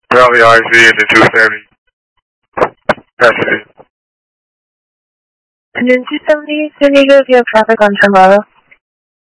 Probably RZ in the 270. That's it. And then 270, San Diego, do you have traffic on Trembado?